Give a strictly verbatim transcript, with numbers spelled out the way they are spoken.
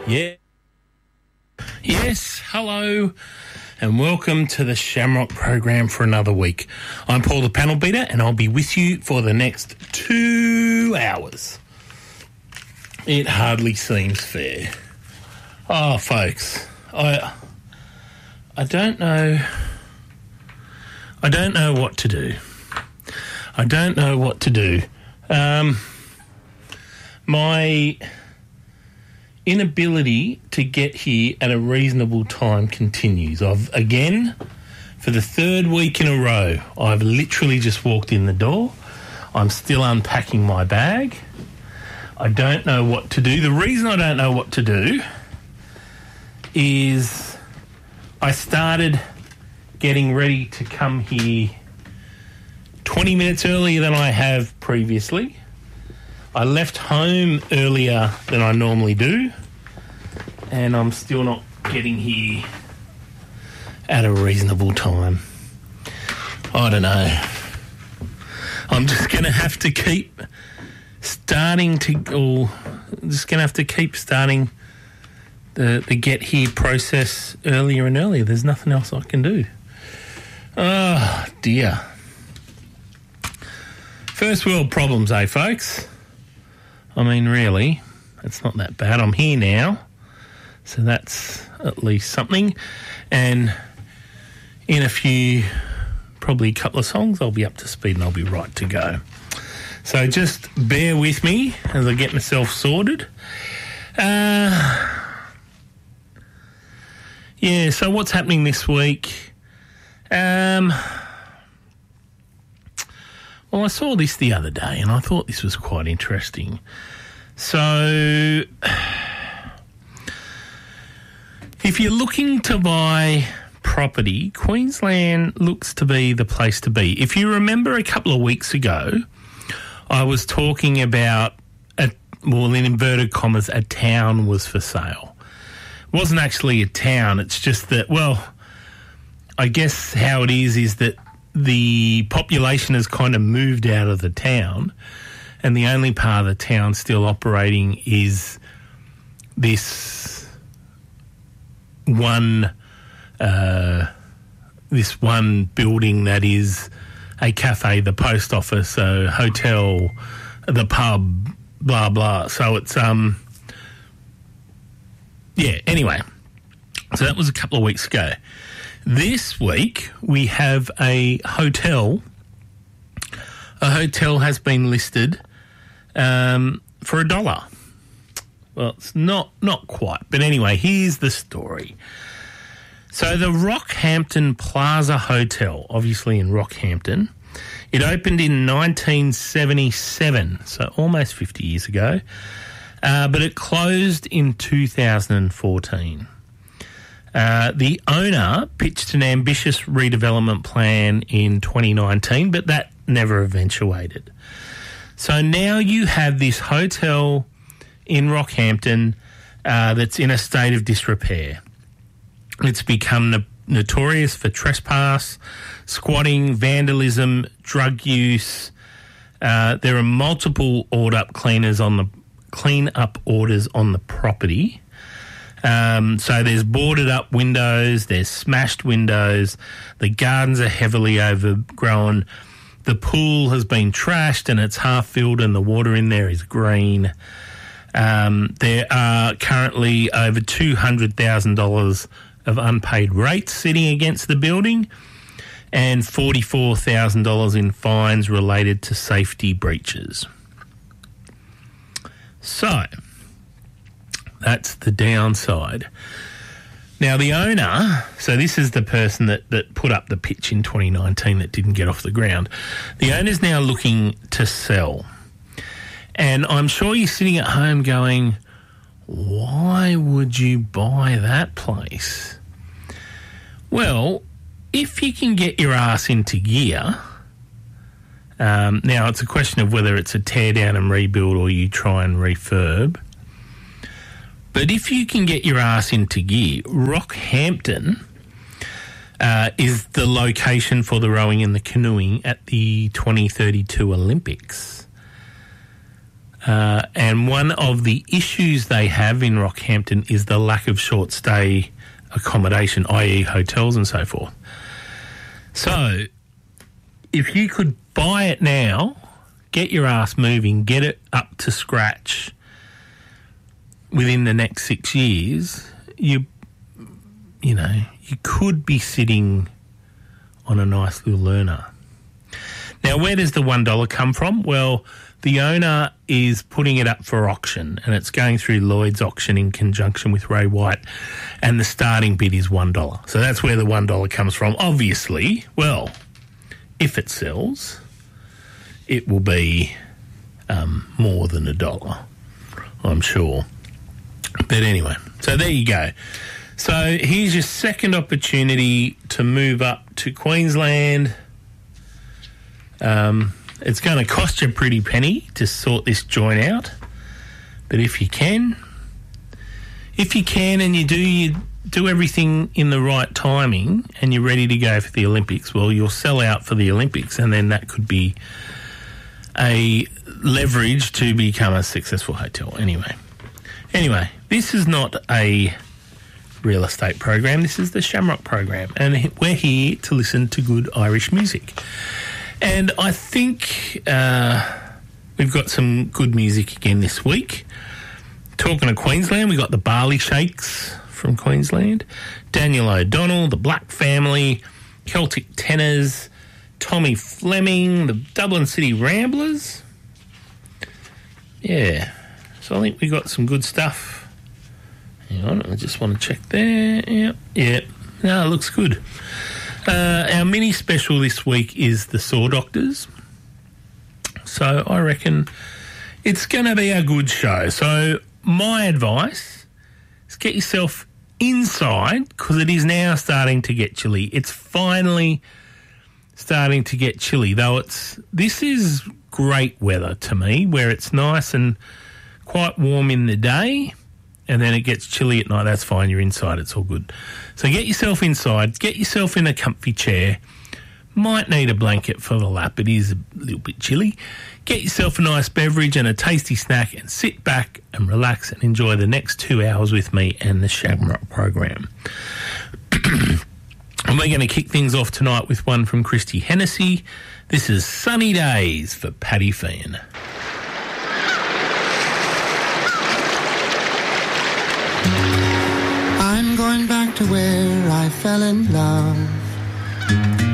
Yeah. Yes, hello, and welcome to the Shamrock program for another week. I'm Paul the Panel Beater, and I'll be with you for the next two hours. It hardly seems fair. Oh, folks, I, I don't know. I don't know what to do. I don't know what to do. Um, my inability to get here at a reasonable time continues. I've, again, for the third week in a row, I've literally just walked in the door. I'm still unpacking my bag. I don't know what to do. The reason I don't know what to do is I started getting ready to come here twenty minutes earlier than I have previously. I left home earlier than I normally do, and I'm still not getting here at a reasonable time. I don't know. I'm just going to have to keep starting to, or just going to have to keep starting the, the get here process earlier and earlier. There's nothing else I can do. Oh, dear. First world problems, eh, folks? I mean, really, it's not that bad. I'm here now, so that's at least something. And in a few, probably a couple of songs, I'll be up to speed and I'll be right to go. So just bear with me as I get myself sorted. Uh, yeah, so what's happening this week? Um... Well, I saw this the other day and I thought this was quite interesting. So, if you're looking to buy property, Queensland looks to be the place to be. If you remember a couple of weeks ago, I was talking about, a, well, in inverted commas, a town was for sale. It wasn't actually a town. It's just that, well, I guess how it is is that the population has kind of moved out of the town, and the only part of the town still operating is this one, uh, this one building that is a cafe, the post office, a hotel, the pub, blah blah. So it's um, yeah. Anyway, so that was a couple of weeks ago. This week, we have a hotel. A hotel has been listed um, for a dollar. Well, it's not not quite, but anyway, here's the story. So the Rockhampton Plaza Hotel, obviously in Rockhampton, it opened in nineteen seventy-seven, so almost fifty years ago, uh, but it closed in two thousand fourteen. Uh, the owner pitched an ambitious redevelopment plan in twenty nineteen, but that never eventuated. So now you have this hotel in Rockhampton uh, that's in a state of disrepair. It's become no- notorious for trespass, squatting, vandalism, drug use. Uh, there are multiple order-up cleaners on the clean-up orders on the property. Um, so there's boarded up windows, there's smashed windows, the gardens are heavily overgrown, the pool has been trashed and it's half filled and the water in there is green. Um, there are currently over two hundred thousand dollars of unpaid rates sitting against the building and forty-four thousand dollars in fines related to safety breaches. So that's the downside. Now, the owner, so this is the person that, that put up the pitch in twenty nineteen that didn't get off the ground. The owner's now looking to sell. And I'm sure you're sitting at home going, why would you buy that place? Well, if you can get your ass into gear, um, now it's a question of whether it's a tear down and rebuild or you try and refurb. But if you can get your ass into gear, Rockhampton uh, is the location for the rowing and the canoeing at the twenty thirty-two Olympics. Uh, and one of the issues they have in Rockhampton is the lack of short stay accommodation, that is hotels and so forth. So if you could buy it now, get your ass moving, get it up to scratch within the next six years, you you know, you could be sitting on a nice little earner. Now, where does the one dollar come from? Well, the owner is putting it up for auction, and it's going through Lloyd's auction in conjunction with Ray White, and the starting bid is one dollar. So that's where the one dollar comes from. Obviously, well, if it sells, it will be um, more than a dollar, I'm sure. But anyway, so there you go. So here's your second opportunity to move up to Queensland. Um, it's going to cost you a pretty penny to sort this joint out. But if you can, if you can and you do you do everything in the right timing and you're ready to go for the Olympics, well, you'll sell out for the Olympics, and then that could be a leverage to become a successful hotel. Anyway, anyway, this is not a real estate program. This is the Shamrock program, and we're here to listen to good Irish music. And I think uh, we've got some good music again this week. Talking of Queensland, we got the Barley Shakes from Queensland, Daniel O'Donnell, the Black Family, Celtic Tenors, Tommy Fleming, the Dublin City Ramblers. Yeah, so I think we got some good stuff. Hang on, I just want to check there. Yep, yep. No, it looks good. Uh, our mini special this week is the Saw Doctors. So I reckon it's going to be a good show. So my advice is get yourself inside, because it is now starting to get chilly. It's finally starting to get chilly, though it's this is great weather to me, where it's nice and quite warm in the day, and then it gets chilly at night. That's fine. You're inside. It's all good. So get yourself inside. Get yourself in a comfy chair. Might need a blanket for the lap. It is a little bit chilly. Get yourself a nice beverage and a tasty snack, and sit back and relax and enjoy the next two hours with me and the Shamrock program. And we're going to kick things off tonight with one from Christy Hennessy. This is Sunny Days for Paddy Feehan. I'm going back to where I fell in love.